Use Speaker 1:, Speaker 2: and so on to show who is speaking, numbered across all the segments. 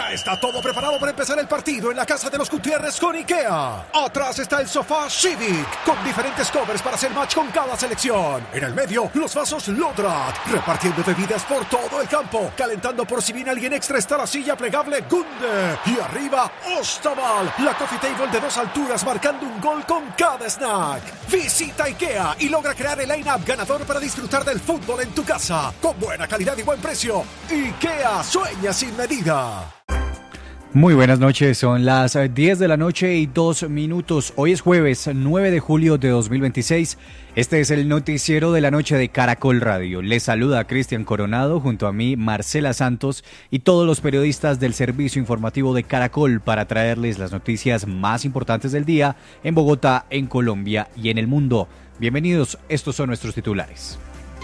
Speaker 1: Ya está todo preparado para empezar el partido en la casa de los Gutiérrez con IKEA. Atrás está el sofá Civic, con diferentes covers para hacer match con cada selección. En el medio, los vasos Lodrat, repartiendo bebidas por todo el campo. Calentando por si viene alguien extra está la silla plegable Gunde. Y arriba, Ostaval, la coffee table de 2 alturas marcando un gol con cada snack. Visita IKEA y logra crear el line-up ganador para disfrutar del fútbol en tu casa. Con buena calidad y buen precio. IKEA, sueña sin medida.
Speaker 2: Muy buenas noches, son las 10 de la noche y 2 minutos. Hoy es jueves 9 de julio de 2026. Este es el noticiero de la noche de Caracol Radio. Les saluda Cristian Coronado, junto a mí Marcela Santos y todos los periodistas del servicio informativo de Caracol para traerles las noticias más importantes del día en Bogotá, en Colombia y en el mundo. Bienvenidos, estos son nuestros titulares.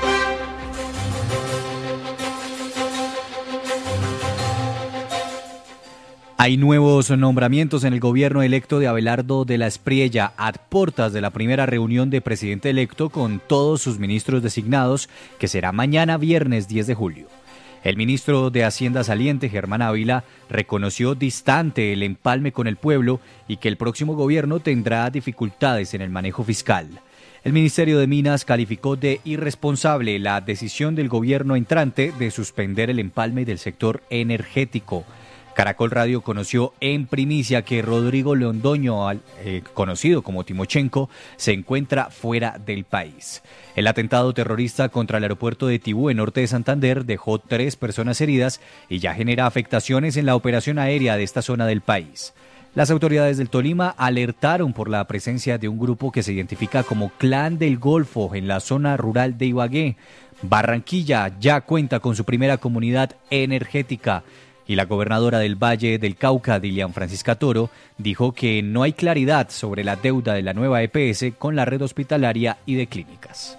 Speaker 2: Hay nuevos nombramientos en el gobierno electo de Abelardo de la Espriella a portas de la primera reunión de presidente electo con todos sus ministros designados, que será mañana viernes 10 de julio. El ministro de Hacienda saliente, Germán Ávila, reconoció distante el empalme con el pueblo y que el próximo gobierno tendrá dificultades en el manejo fiscal. El Ministerio de Minas calificó de irresponsable la decisión del gobierno entrante de suspender el empalme del sector energético. Caracol Radio conoció en primicia que Rodrigo Londoño, conocido como Timochenko, se encuentra fuera del país. El atentado terrorista contra el aeropuerto de Tibú, en norte de Santander, dejó 3 personas heridas y ya genera afectaciones en la operación aérea de esta zona del país. Las autoridades del Tolima alertaron por la presencia de un grupo que se identifica como Clan del Golfo en la zona rural de Ibagué. Barranquilla ya cuenta con su primera comunidad energética. Y la gobernadora del Valle del Cauca, Dilian Francisca Toro, dijo que no hay claridad sobre la deuda de la nueva EPS con la red hospitalaria y de clínicas.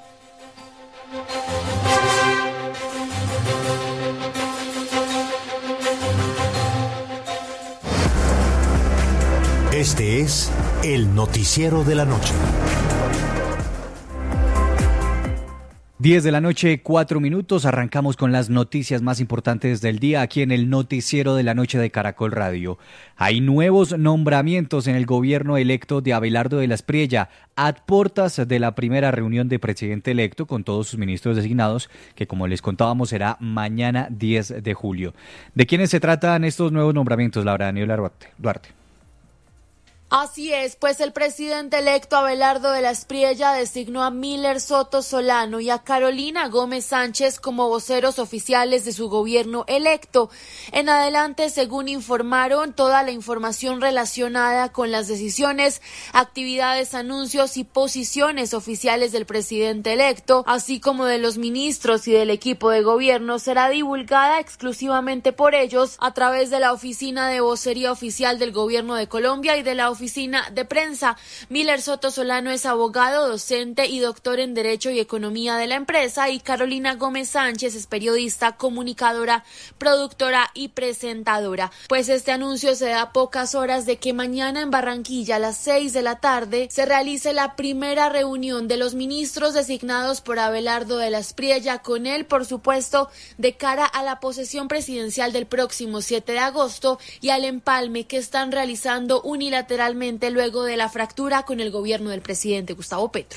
Speaker 3: Este es el noticiero de la noche.
Speaker 2: 10 de la noche, 4 minutos, arrancamos con las noticias más importantes del día aquí en el noticiero de la noche de Caracol Radio. Hay nuevos nombramientos en el gobierno electo de Abelardo de la Espriella, a portas de la primera reunión de presidente electo con todos sus ministros designados, que como les contábamos será mañana 10 de julio. ¿De quiénes se tratan estos nuevos nombramientos, Laura Daniela Duarte?
Speaker 4: Así es, pues el presidente electo Abelardo de la Espriella designó a Miller Soto Solano y a Carolina Gómez Sánchez como voceros oficiales de su gobierno electo. En adelante, según informaron, toda la información relacionada con las decisiones, actividades, anuncios y posiciones oficiales del presidente electo, así como de los ministros y del equipo de gobierno, será divulgada exclusivamente por ellos a través de la Oficina de Vocería Oficial del Gobierno de Colombia y de la Oficina de Prensa. Miller Soto Solano es abogado, docente y doctor en Derecho y Economía de la empresa, y Carolina Gómez Sánchez es periodista, comunicadora, productora y presentadora. Pues este anuncio se da a pocas horas de que mañana en Barranquilla a las 6 de la tarde se realice la primera reunión de los ministros designados por Abelardo de la Espriella con él, por supuesto, de cara a la posesión presidencial del próximo 7 de agosto y al empalme que están realizando unilateralmente luego de la fractura con el gobierno del presidente Gustavo Petro.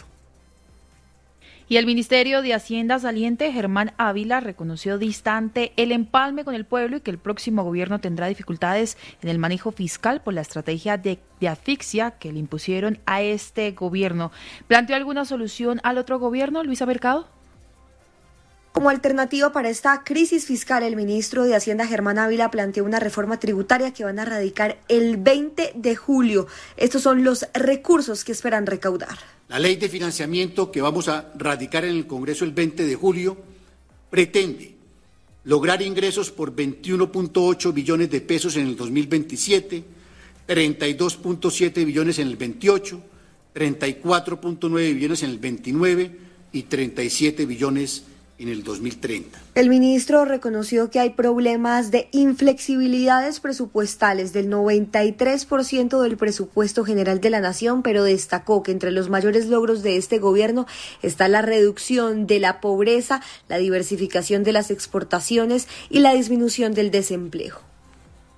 Speaker 5: Y el Ministerio de Hacienda saliente, Germán Ávila, reconoció distante el empalme con el pueblo y que el próximo gobierno tendrá dificultades en el manejo fiscal por la estrategia de asfixia que le impusieron a este gobierno. ¿Planteó alguna solución al otro gobierno, Luisa Mercado?
Speaker 6: Como alternativa para esta crisis fiscal, el ministro de Hacienda, Germán Ávila, planteó una reforma tributaria que van a radicar el 20 de julio. Estos son los recursos que esperan recaudar.
Speaker 7: La ley de financiamiento que vamos a radicar en el Congreso el 20 de julio pretende lograr ingresos por 21.8 billones de pesos en el 2027, 32.7 billones en el 28, 34.9 billones en el 29 y 37 billones en el 2030.
Speaker 6: El ministro reconoció que hay problemas de inflexibilidades presupuestales del 93% del presupuesto general de la nación, pero destacó que entre los mayores logros de este gobierno está la reducción de la pobreza, la diversificación de las exportaciones y la disminución del desempleo.